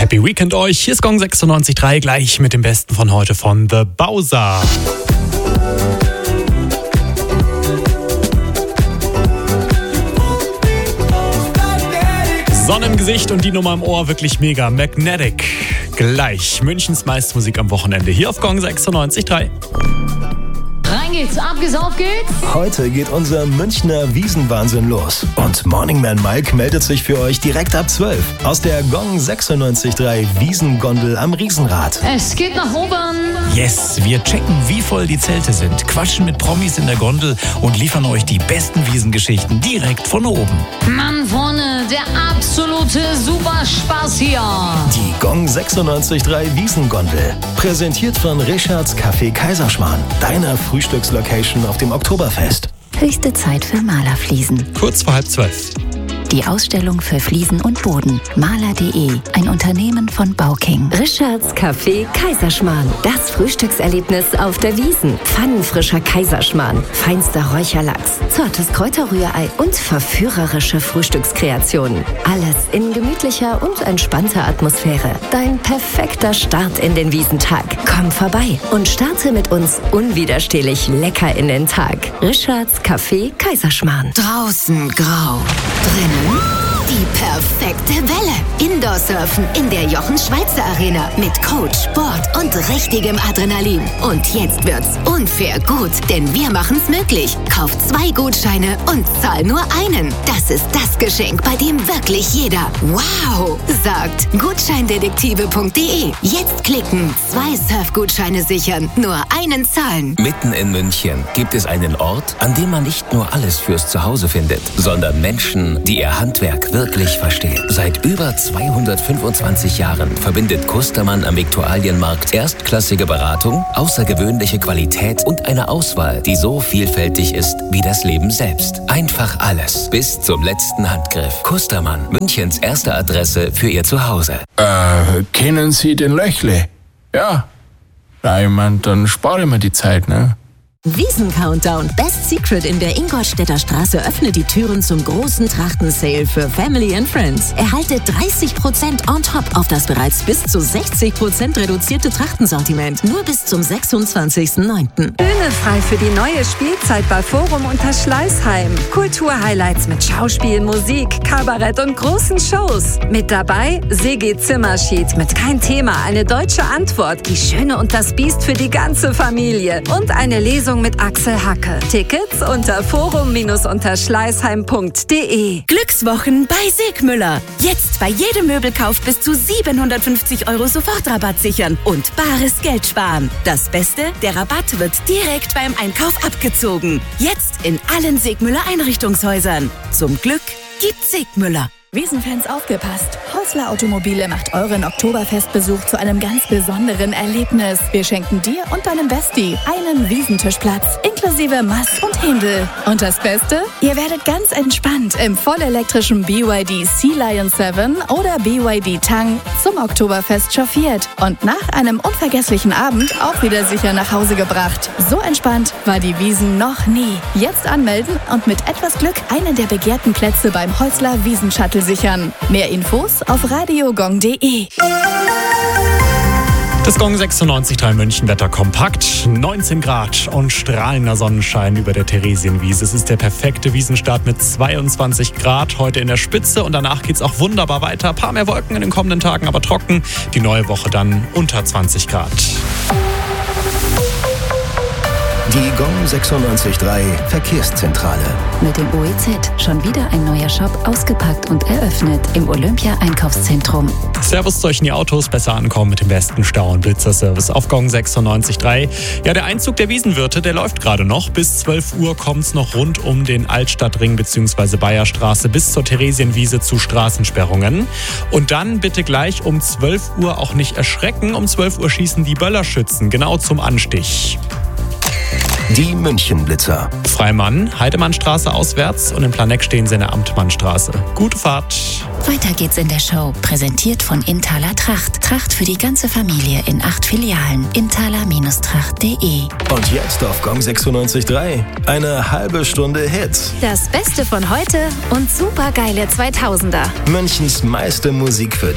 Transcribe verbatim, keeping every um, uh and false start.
Happy Weekend euch. Hier ist Gong sechsundneunzig Komma drei, gleich mit dem Besten von heute von The Bowser. Sonne im Gesicht und die Nummer im Ohr, wirklich mega. Magnetic. Gleich. Münchens meiste Musik am Wochenende. Hier auf Gong sechsundneunzig Komma drei. Rein geht's, abgesaugt geht's. Heute geht unser Münchner Wiesenwahnsinn los. Und Morning Man Mike meldet sich für euch direkt ab zwölf aus der Gong sechsundneunzig Komma drei Wiesengondel am Riesenrad. Es geht nach oben. Yes, wir checken, wie voll die Zelte sind, quatschen mit Promis in der Gondel und liefern euch die besten Wiesengeschichten direkt von oben. Mann vorne, der absolute Superspaß hier. Die Gong sechsundneunzig Komma drei Wiesengondel. Präsentiert von Richards Café Kaiserschmarrn, deiner Frühstückslocation auf dem Oktoberfest. Höchste Zeit für Malerfliesen. Kurz vor halb zwölf. Die Ausstellung für Fliesen und Boden. Maler Punkt de, ein Unternehmen von Bauking. Richards Café Kaiserschmarrn. Das Frühstückserlebnis auf der Wiesn. Pfannenfrischer Kaiserschmarrn, feinster Räucherlachs, zartes Kräuterrührei und verführerische Frühstückskreationen. Alles in gemütlicher und entspannter Atmosphäre. Dein perfekter Start in den Wiesentag. Komm vorbei und starte mit uns unwiderstehlich lecker in den Tag. Richards Café Kaiserschmarrn. Draußen grau, drinnen die perfekte Welle. Indoor-Surfen in der Jochen-Schweizer Arena mit Coach, Sport und richtigem Adrenalin. Und jetzt wird's unfair gut, denn wir machen's möglich. Kauf zwei Gutscheine und zahl nur einen. Das ist das Geschenk, bei dem wirklich jeder wow sagt. Gutscheindetektive Punkt de. Jetzt klicken, zwei Surfgutscheine sichern, nur einen zahlen. Mitten in München gibt es einen Ort, an dem man nicht nur alles fürs Zuhause findet, sondern Menschen, die ihr Handwerk wirklich verstehen. Seit über zweihundertfünfundzwanzig Jahren verbindet Kustermann am Viktualienmarkt erstklassige Beratung, außergewöhnliche Qualität und eine Auswahl, die so vielfältig ist wie das Leben selbst. Einfach alles, bis zum letzten Handgriff. Kustermann, Münchens erste Adresse für ihr Zuhause. Äh, kennen Sie den Löchle? Ja. Na, ich mein, dann spare ich mir die Zeit, ne? Wiesen-Countdown Best Secret in der Ingolstädter Straße öffnet die Türen zum großen Trachten-Sale für Family and Friends. Erhalte dreißig Prozent on top auf das bereits bis zu sechzig Prozent reduzierte Trachtensortiment. Nur bis zum sechsundzwanzigsten neunten Bühne frei für die neue Spielzeit bei Forum unter Schleißheim. Kultur-Highlights mit Schauspiel, Musik, Kabarett und großen Shows. Mit dabei Sigi Zimmerschied mit Kein Thema, eine deutsche Antwort, Die Schöne und das Biest für die ganze Familie und eine Lesung mit Axel Hacke. Tickets unter forum unter schleißheim punkt de. Glückswochen bei Segmüller. Jetzt bei jedem Möbelkauf bis zu siebenhundertfünfzig Euro Sofortrabatt sichern und bares Geld sparen. Das Beste, der Rabatt wird direkt beim Einkauf abgezogen. Jetzt in allen Segmüller Einrichtungshäusern. Zum Glück gibt's Segmüller. Wiesenfans aufgepasst! Häusler Automobile macht euren Oktoberfestbesuch zu einem ganz besonderen Erlebnis. Wir schenken dir und deinem Bestie einen Wiesentischplatz inklusive Mass und Händel. Und das Beste? Ihr werdet ganz entspannt im vollelektrischen B Y D Sea Lion sieben oder B Y D Tang zum Oktoberfest chauffiert und nach einem unvergesslichen Abend auch wieder sicher nach Hause gebracht. So entspannt war die Wiesn noch nie. Jetzt anmelden und mit etwas Glück einen der begehrten Plätze beim Häusler Wiesenshuttle sichern. Mehr Infos auf radiogong punkt de. Das Gong sechsundneunzig Komma drei München Wetter kompakt. neunzehn Grad und strahlender Sonnenschein über der Theresienwiese. Es ist der perfekte Wiesenstart mit zweiundzwanzig Grad heute in der Spitze und danach geht's auch wunderbar weiter. Ein paar mehr Wolken in den kommenden Tagen, aber trocken. Die neue Woche dann unter zwanzig Grad. Die Gong sechsundneunzig Komma drei Verkehrszentrale. Mit dem O E Z schon wieder ein neuer Shop ausgepackt und eröffnet im Olympia-Einkaufszentrum. Servus zu euch in die Autos, besser ankommen mit dem besten Stau- und Blitzerservice auf Gong sechsundneunzig Komma drei. Ja, der Einzug der Wiesenwirte, der läuft gerade noch. Bis zwölf Uhr kommt es noch rund um den Altstadtring bzw. Bayerstraße bis zur Theresienwiese zu Straßensperrungen. Und dann bitte gleich um zwölf Uhr auch nicht erschrecken. Um zwölf Uhr schießen die Böllerschützen genau zum Anstich. Die Münchenblitzer. Freimann, Heidemannstraße auswärts und im Planeck stehen sie in der Amtmannstraße. Gute Fahrt. Weiter geht's in der Show. Präsentiert von Inthaler Tracht. Tracht für die ganze Familie in acht Filialen. inthaler Tracht punkt de. Und jetzt auf Gong sechsundneunzig Komma drei. Eine halbe Stunde Hits. Das Beste von heute und supergeile zweitausender. Münchens meiste Musik für